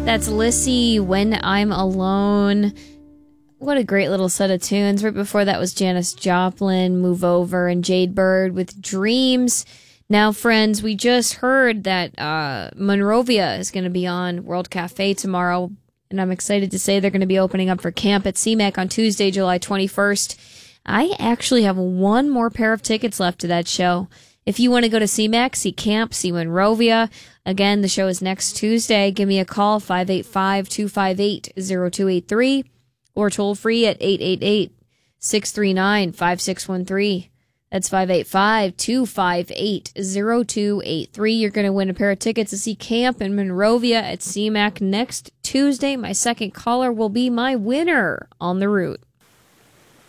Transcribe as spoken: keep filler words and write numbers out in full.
That's Lissy, When I'm Alone. What a great little set of tunes. Right before that was Janis Joplin, Move Over, and Jade Bird with Dreams. Now, friends, we just heard that uh, Monrovia is going to be on World Cafe tomorrow, and I'm excited to say they're going to be opening up for camp at C MAC on Tuesday, July twenty-first. I actually have one more pair of tickets left to that show. If you want to go to C MAC, see camp, see Monrovia, again, the show is next Tuesday. Give me a call, five eight five, two five eight, zero two eight three, or toll free at eight eight eight, six three nine, five six one three. That's five eight five, two five eight, zero two eight three. You're going to win a pair of tickets to see camp in Monrovia at C MAC next Tuesday. My second caller will be my winner on the route.